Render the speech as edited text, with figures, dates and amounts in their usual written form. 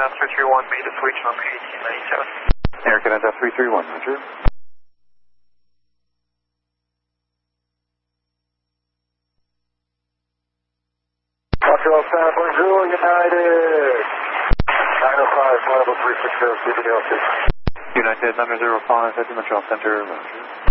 Canada 331, made a switch on 1897. Air Canada 331, Roger. Montreal San Bonjour, United. 905, level 360, CBDLC. United 905, at the Montreal Center, Roger.